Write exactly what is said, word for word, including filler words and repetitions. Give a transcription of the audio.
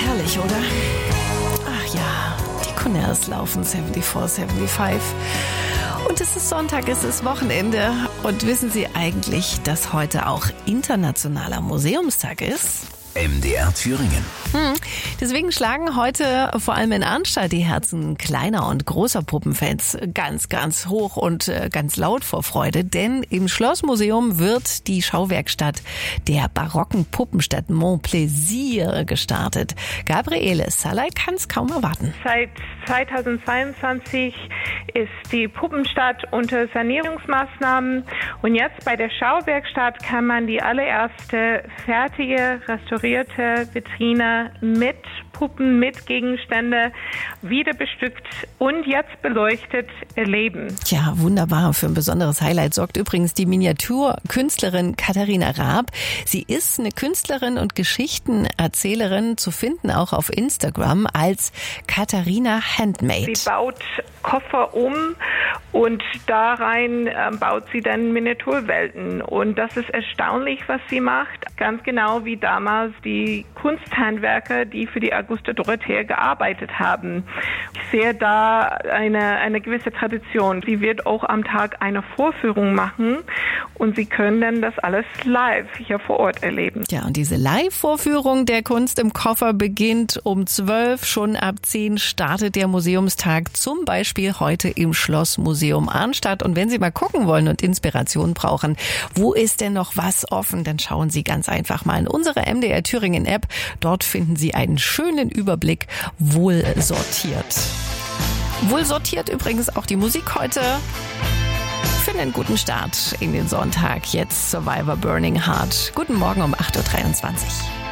Herrlich, oder? Ach ja, die Cornells laufen vierundsiebzig, fünfundsiebzig. Und es ist Sonntag, es ist Wochenende. Und wissen Sie eigentlich, dass heute auch Internationaler Museumstag ist? M D R Thüringen. Hm. Deswegen schlagen heute vor allem in Arnstadt die Herzen kleiner und großer Puppenfans ganz, ganz hoch und ganz laut vor Freude. Denn im Schlossmuseum wird die Schauwerkstatt der barocken Puppenstadt Montplaisir gestartet. Gabriele Salai kann es kaum erwarten. Seit zweitausendzweiundzwanzig ist die Puppenstadt unter Sanierungsmaßnahmen. Und jetzt bei der Schauwerkstatt kann man die allererste fertige, restaurierte Vitrine mit Puppen, mit Gegenstände wieder bestückt und jetzt beleuchtet erleben. Tja, wunderbar. Für ein besonderes Highlight sorgt übrigens die Miniaturkünstlerin Katharina Raab. Sie ist eine Künstlerin und Geschichtenerzählerin, zu finden auch auf Instagram als Katharina Handmade. Sie baut Koffer um und da rein äh, baut sie dann Miniaturwelten. Und das ist erstaunlich, was sie macht. Ganz genau wie damals die Kunsthandwerker, die für die Augusta Dorothea gearbeitet haben. Ich sehe da eine, eine gewisse Tradition. Sie wird auch am Tag eine Vorführung machen und Sie können dann das alles live hier vor Ort erleben. Ja, und diese Live-Vorführung der Kunst im Koffer beginnt um zwölf. Schon ab zehn startet der Museumstag, zum Beispiel heute im Schlossmuseum Arnstadt. Und wenn Sie mal gucken wollen und Inspiration brauchen, wo ist denn noch was offen, dann schauen Sie ganz einfach mal in unsere M D R Thüringen App. Dort finden Sie einen schönen Überblick, wohl sortiert. Wohl sortiert übrigens auch die Musik heute. Für einen guten Start in den Sonntag. Jetzt Survivor Burning Heart. Guten Morgen um acht Uhr dreiundzwanzig.